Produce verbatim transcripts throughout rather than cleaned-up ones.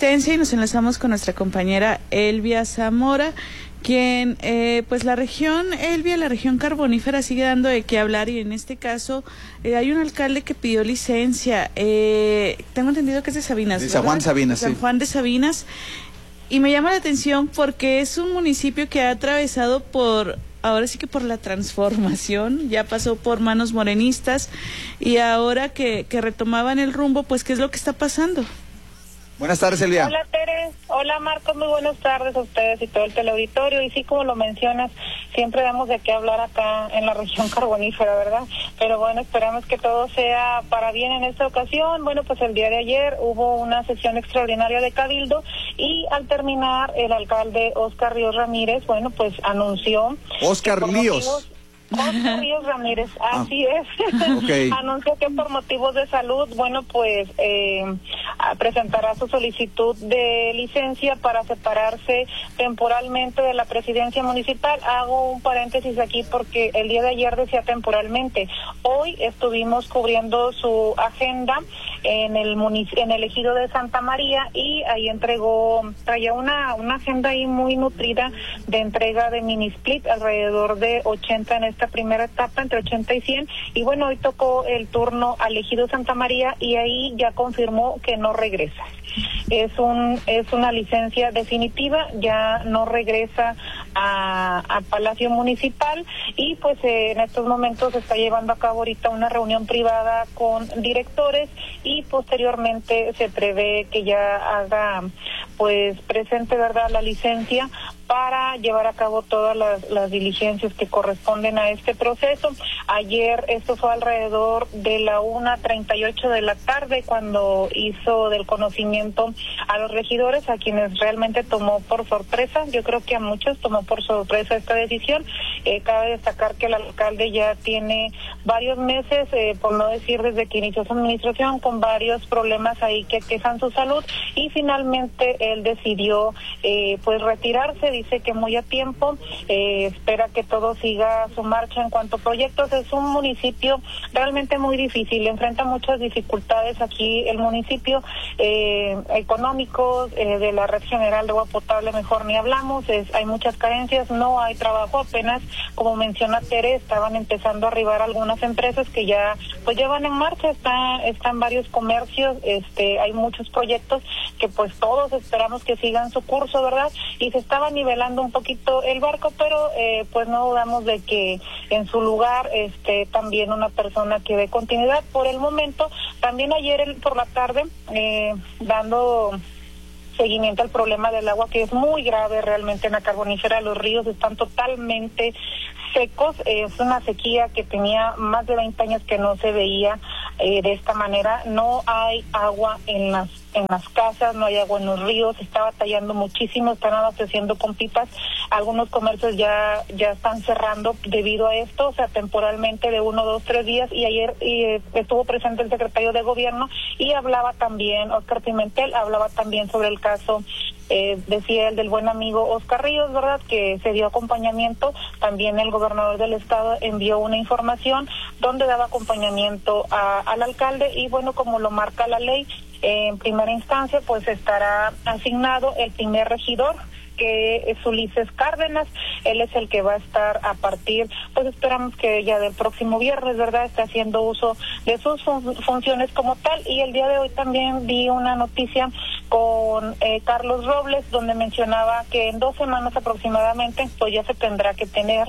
Resistencia y nos enlazamos con nuestra compañera Elvia Zamora, quien, eh, pues la región, Elvia, la región carbonífera sigue dando de qué hablar y en este caso eh, hay un alcalde que pidió licencia, eh, tengo entendido que es de Sabinas, de San Juan de Sabinas, San sí. Juan de Sabinas, y me llama la atención porque es un municipio que ha atravesado por, ahora sí que por la transformación, ya pasó por manos morenistas y ahora que, que retomaban el rumbo, pues ¿qué es lo que está pasando? Buenas tardes, Elvia. Hola, Tere. Hola, Marcos. Muy buenas tardes a ustedes y todo el teleauditorio. Y sí, como lo mencionas, siempre damos de qué hablar acá en la región carbonífera, ¿verdad? Pero bueno, esperamos que todo sea para bien en esta ocasión. Bueno, pues el día de ayer hubo una sesión extraordinaria de Cabildo y al terminar el alcalde Óscar Ríos Ramírez, bueno, pues anunció... Óscar Ríos. Motivos... Óscar Ríos Ramírez, así ah, es. Okay. Anunció que por motivos de salud, bueno, pues eh, presentará su solicitud de licencia para separarse temporalmente de la presidencia municipal. Hago un paréntesis aquí porque el día de ayer decía temporalmente. Hoy estuvimos cubriendo su agenda en el munic- en el ejido de Santa María y ahí entregó, traía una, una agenda ahí muy nutrida de entrega de mini split, alrededor de ochenta en esta primera etapa, entre ochenta y cien, y bueno, hoy tocó el turno al ejido Santa María y ahí ya confirmó que no regresa. Es un es una licencia definitiva, ya no regresa a, a Palacio Municipal y pues eh, en estos momentos se está llevando a cabo ahorita una reunión privada con directores y posteriormente se prevé que ya haga pues presente, ¿verdad?, la licencia para llevar a cabo todas las, las diligencias que corresponden a este proceso. Ayer esto fue alrededor de la una treinta y ocho de la tarde cuando hizo del conocimiento a los regidores, a quienes realmente tomó por sorpresa. Yo creo que a muchos tomó por sorpresa esta decisión. Eh, cabe destacar que el alcalde ya tiene varios meses, eh, por no decir desde que inició su administración, con varios problemas ahí que quejan su salud y finalmente él decidió eh, pues retirarse. Dice que muy a tiempo, eh, espera que todo siga su marcha en cuanto a proyectos. Es un municipio realmente muy difícil, enfrenta muchas dificultades aquí el municipio, eh, económicos, eh, de la red general de agua potable mejor ni hablamos, es, hay muchas carencias, no hay trabajo, apenas como menciona Tere, estaban empezando a arribar algunas empresas que ya pues llevan en marcha, está, están varios comercios, este, hay muchos proyectos que pues todos esperamos que sigan su curso, ¿verdad? Y se estaban nivelando un poquito el barco, pero eh, pues no dudamos de que en su lugar esté también una persona que dé continuidad. Por el momento, también ayer por la tarde, eh, dando seguimiento al problema del agua, que es muy grave realmente en la carbonífera, los ríos están totalmente secos, eh, es una sequía que tenía más de veinte años que no se veía eh, de esta manera, no hay agua en las en las casas, no hay agua en los ríos, se está batallando muchísimo, están abasteciendo con pipas, algunos comercios ya ya están cerrando debido a esto, o sea, temporalmente de uno, dos, tres días, y ayer y, eh, estuvo presente el secretario de Gobierno y hablaba también, Óscar Pimentel, hablaba también sobre el caso, eh, decía él, del buen amigo Óscar Ríos, ¿verdad?, que se dio acompañamiento, también el gobernador del estado envió una información donde daba acompañamiento a, al alcalde y bueno, como lo marca la ley, en primera instancia pues estará asignado el primer regidor, que es Ulises Cárdenas, él es el que va a estar a partir, pues esperamos que ya del próximo viernes, ¿verdad?, esté haciendo uso de sus fun- funciones como tal. Y el día de hoy también vi una noticia con eh, Carlos Robles, donde mencionaba que en dos semanas aproximadamente, pues ya se tendrá que tener,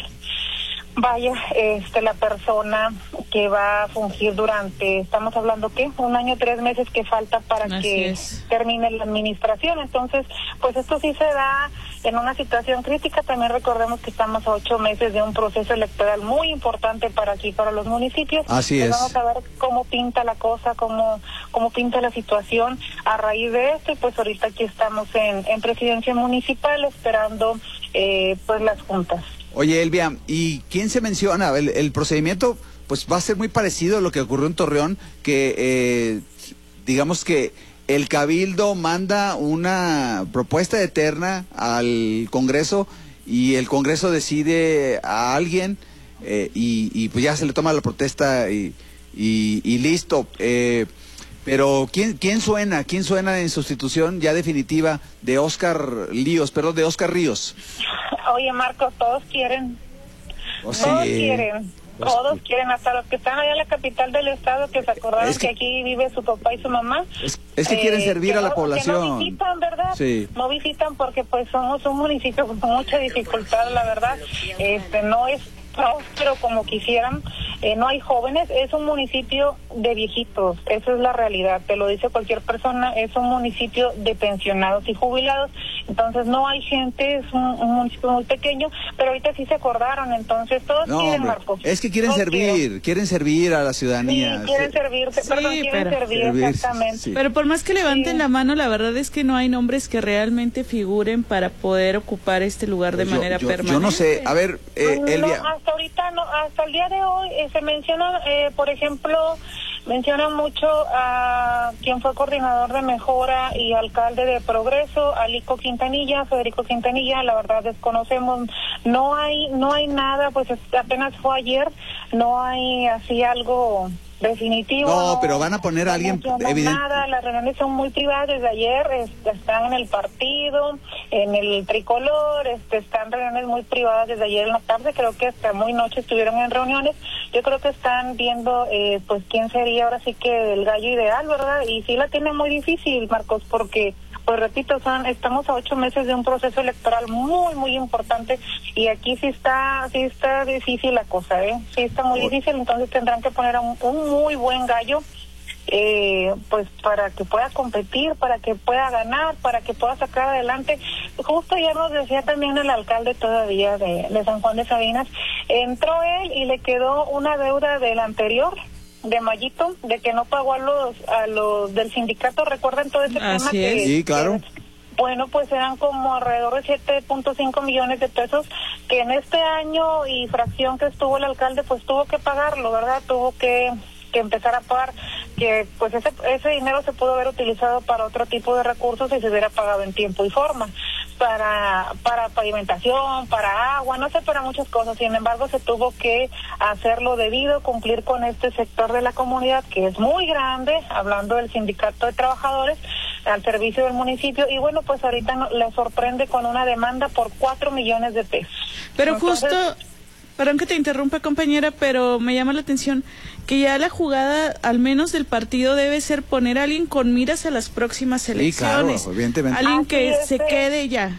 vaya, este, la persona que va a fungir durante, estamos hablando que un año, tres meses que falta para Así que es. termine la administración. Entonces, pues esto sí se da en una situación crítica. También recordemos que estamos a ocho meses de un proceso electoral muy importante para aquí, para los municipios. Así pues es. Vamos a ver cómo pinta la cosa, cómo, cómo pinta la situación a raíz de esto. Y pues ahorita aquí estamos en, en presidencia municipal esperando eh, pues las juntas. Oye, Elvia, ¿y quién se menciona? El, el procedimiento pues va a ser muy parecido a lo que ocurrió en Torreón, que eh, digamos que el Cabildo manda una propuesta de terna al Congreso y el Congreso decide a alguien eh, y, y pues ya se le toma la protesta y, y, y listo. Eh, Pero ¿quién, quién suena? ¿Quién suena en sustitución ya definitiva de Oscar Líos, perdón, de Oscar Ríos? Oye, Marcos, todos quieren. Oh, todos sí. quieren. Pues, Todos quieren, hasta los que están allá en la capital del estado, que se acordaron es que, que aquí vive su papá y su mamá. Es, es que quieren servir eh, a la no, población. Que no visitan, ¿verdad? Sí. No visitan porque pues somos un municipio con mucha dificultad, la verdad. Este no es próspero como quisieran. Eh, no hay jóvenes, es un municipio de viejitos, esa es la realidad, te lo dice cualquier persona, es un municipio de pensionados y jubilados, entonces no hay gente, es un, un municipio muy pequeño, pero ahorita sí se acordaron, entonces todos no, quieren, hombre, Marcos. es que quieren todos servir, quieren. quieren servir a la ciudadanía. Sí, quieren sí. servirse, Sí, perdón, quieren pero- servir, Servir, exactamente. sí. Pero por más que levanten Sí. la mano, la verdad es que no hay nombres que realmente figuren para poder ocupar este lugar de Pues yo- manera yo, permanente. Yo no sé, a ver, eh, No, Elvia. hasta ahorita no, hasta el día de hoy eh, se menciona, eh, por ejemplo, menciona mucho a quien fue coordinador de mejora y alcalde de Progreso, Alico Quintanilla, Federico Quintanilla, la verdad desconocemos, no hay, no hay nada, pues es- apenas fue ayer, no hay así algo definitivo. No, pero van a poner a alguien menciona evidente. nada, las reuniones son muy privadas desde ayer, este, están en el partido, en el tricolor, este, están reuniones muy privadas desde ayer en la tarde, creo que hasta muy noche estuvieron en reuniones, yo creo que están viendo eh, pues quién sería ahora sí que el gallo ideal, ¿verdad? Y sí la tiene muy difícil, Marcos, porque pues repito, son, estamos a ocho meses de un proceso electoral muy, muy importante y aquí sí está, sí está difícil la cosa, ¿eh? Sí está muy difícil, entonces tendrán que poner a un, un muy buen gallo, eh, pues para que pueda competir, para que pueda ganar, para que pueda sacar adelante. Justo ya nos decía también el alcalde todavía de, de San Juan de Sabinas, entró él y le quedó una deuda del anterior, de Mayito, de que no pagó a los a los del sindicato, recuerdan todo ese Así tema que, es. Sí, claro. que, bueno, pues eran como alrededor de siete punto cinco millones de pesos que en este año y fracción que estuvo el alcalde pues tuvo que pagarlo, ¿verdad? Tuvo que que empezar a pagar, que pues ese ese dinero se pudo haber utilizado para otro tipo de recursos y se hubiera pagado en tiempo y forma, para para pavimentación, para agua, no sé, para muchas cosas. Sin embargo, se tuvo que hacerlo debido, cumplir con este sector de la comunidad que es muy grande, hablando del sindicato de trabajadores, al servicio del municipio, y bueno, pues ahorita no, le sorprende con una demanda por cuatro millones de pesos. Pero Entonces, justo, perdón que te interrumpa, compañera, pero me llama la atención que ya la jugada, al menos del partido, debe ser poner a alguien con miras a las próximas Sí, claro, elecciones. evidentemente. Alguien Así que es, se eh. quede ya.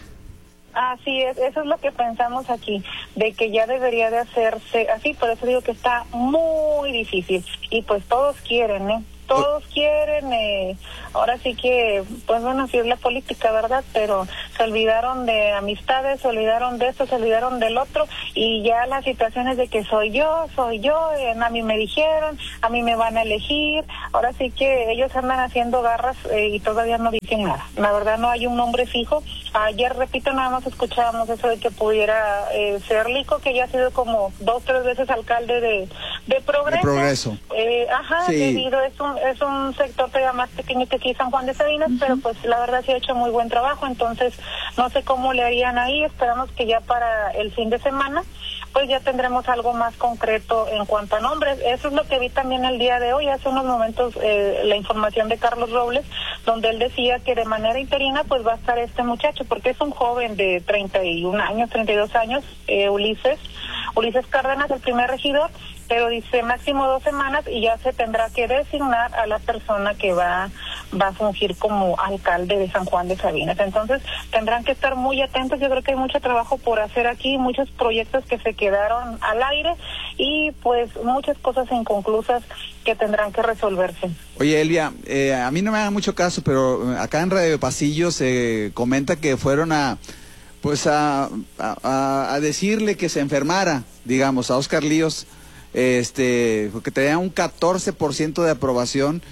Así es, eso es lo que pensamos aquí, de que ya debería de hacerse así, por eso digo que está muy difícil, y pues todos quieren, ¿eh? Todos quieren, eh, ahora sí que, pues bueno, sí es la política, ¿verdad? Pero se olvidaron de amistades, se olvidaron de esto, se olvidaron del otro, y ya las situaciones de que soy yo, soy yo, eh, a mí me dijeron, a mí me van a elegir, ahora sí que ellos andan haciendo garras eh, y todavía no dicen nada. La verdad no hay un nombre fijo. Ayer, repito, nada más escuchábamos eso de que pudiera eh, ser Lico, que ya ha sido como dos, tres veces alcalde de, de Progreso. De Progreso. Eh, ajá, Sí. debido, es un, es un sector todavía más pequeño que aquí San Juan de Sabinas, uh-huh. pero pues la verdad sí ha hecho muy buen trabajo, entonces no sé cómo le harían ahí, esperamos que ya para el fin de semana pues ya tendremos algo más concreto en cuanto a nombres. Eso es lo que vi también el día de hoy, hace unos momentos, eh, la información de Carlos Robles, donde él decía que de manera interina pues va a estar este muchacho, porque es un joven de treinta y un años, treinta y dos años, eh, Ulises, Ulises Cárdenas, el primer regidor, pero dice máximo dos semanas y ya se tendrá que designar a la persona que va va a fungir como alcalde de San Juan de Sabinas. Entonces tendrán que estar muy atentos, yo creo que hay mucho trabajo por hacer aquí, muchos proyectos que se quedaron al aire y pues muchas cosas inconclusas que tendrán que resolverse. Oye, Elvia, eh, a mí no me haga mucho caso, pero acá en Radio Pasillo se comenta que fueron a pues a, a, a decirle que se enfermara, digamos, a Oscar Líos, este, porque tenía un catorce por ciento de aprobación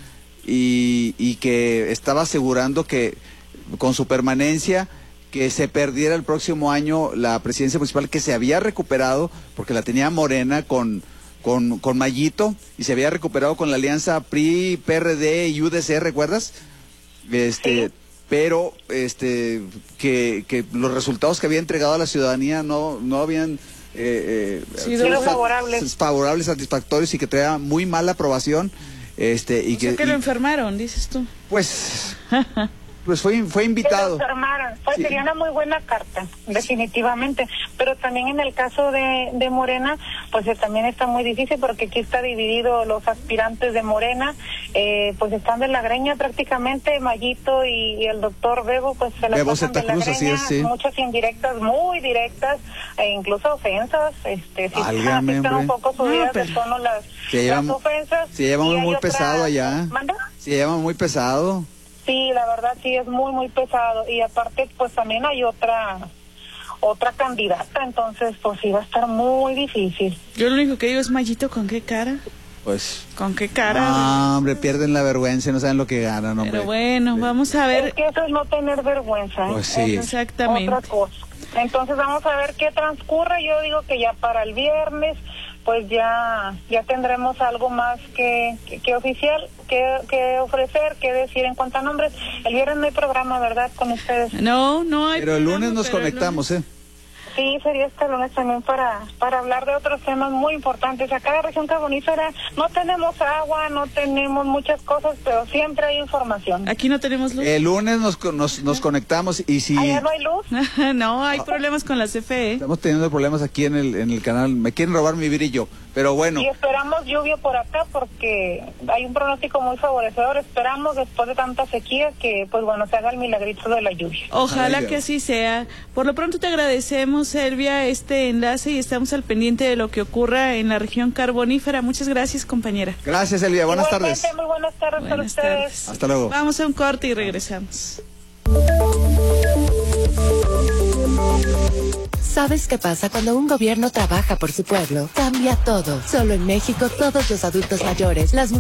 y, y que estaba asegurando que con su permanencia que se perdiera el próximo año la presidencia municipal, que se había recuperado porque la tenía Morena con con, con Mayito y se había recuperado con la alianza P R I, P R D y U D C, ¿recuerdas? Este, sí. Pero este que, que los resultados que había entregado a la ciudadanía no, no habían Eh, eh, sí, favorables. favorables, satisfactorios y que traía muy mala aprobación. este y o que, sea que y, lo enfermaron, dices tú. pues pues fue fue Que lo invitado. enfermaran. Pues Sí. sería una muy buena carta, definitivamente. Pero también en el caso de, de Morena, pues eh, también está muy difícil porque aquí está dividido los aspirantes de Morena, eh, pues están de la greña prácticamente, Mayito y, y el doctor Bebo, pues se la Bebo pasan de Santa la Cruz, así greña, es, sí. muchas indirectas, muy directas, e incluso ofensas, este, sí, Válgame, sí están un hombre. poco subidas No, pero- de tono las, Se llevan- las ofensas. se llevan y hay muy otra- pesado allá. ¿Manda? Se llama muy pesado. Sí, la verdad sí es muy muy pesado y aparte pues también hay otra otra candidata, entonces pues sí va a estar muy difícil. Yo lo único que digo es, Mayito, ¿con qué cara? Pues ¿Con qué cara? no, hombre, pierden la vergüenza y no saben lo que ganan, hombre. Pero bueno, vamos a Es ver. que eso es no tener vergüenza. ¿eh? Pues sí. Es Exactamente. otra cosa. Entonces vamos a ver qué transcurre. Yo digo que ya para el viernes pues ya ya tendremos algo más que, que, que oficial, que, que ofrecer, que decir en cuanto a nombres. El viernes no hay programa, ¿verdad? Con ustedes. No, no hay Pero el programa, lunes nos pero el conectamos, lunes- ¿eh? Sí, sería este lunes también para para hablar de otros temas muy importantes. Acá en la región carbonífera no tenemos agua, no tenemos muchas cosas, pero siempre hay información. Aquí no tenemos luz. El lunes nos, co- nos, nos conectamos y si Allá no hay luz. No, hay problemas con la C F E. estamos teniendo problemas aquí en el, en el canal, me quieren robar mi virillo, pero bueno, Y esperamos lluvia por acá porque hay un pronóstico muy favorecedor. Esperamos después de tanta sequía que, pues bueno, se haga el milagrito de la lluvia. Ojalá Ay, que Dios. así sea. Por lo pronto te agradecemos, Elvia, este enlace y estamos al pendiente de lo que ocurra en la región carbonífera. Muchas gracias, compañera. gracias Elvia, buenas Igualmente, tardes. Muy buenas tardes para Buenas ustedes. tardes. Hasta luego. Vamos a un corte y regresamos. ¿Sabes qué pasa cuando un gobierno trabaja por su pueblo? Cambia todo. Solo en México todos los adultos mayores, las mujeres